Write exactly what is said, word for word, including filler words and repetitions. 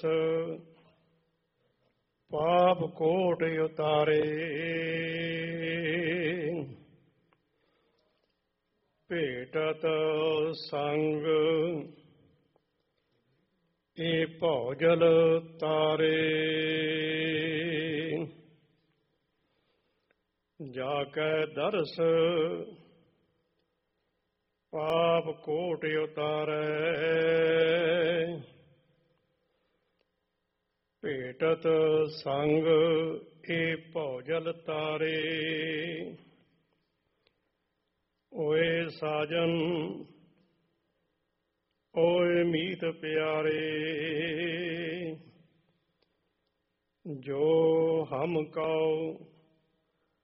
ਪਾਪ ਕੋਟ ਉਤਾਰੇ। ਭੇਟਤ ਸੰਗ ਇਹ ਭੌਜਲ ਤਾਰੇ। ਜਾ ਕੈ ਦਰਸ ਪਾਪ ਕੋਟ ਉਤਾਰੈ। ਭੇਟਤ ਸੰਗ ਇਹ ਭੌਜਲ ਤਾਰੇ। ਓਏ ਸਾਜਨ ਓਏ ਮੀਤ ਪਿਆਰੇ। ਜੋ ਹਮ ਕਉ